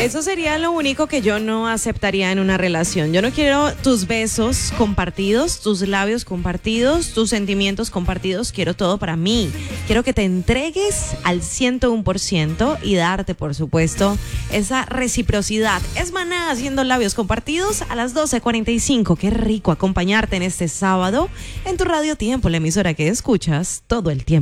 Eso sería lo único que yo no aceptaría en una relación. Yo no quiero tus besos compartidos, tus labios compartidos, tus sentimientos compartidos. Quiero todo para mí. Quiero que te entregues al 101% y darte, por supuesto, esa reciprocidad. Es Maná haciendo labios compartidos a las 12:45. Qué rico acompañarte en este sábado en tu Radio Tiempo, la emisora que escuchas todo el tiempo.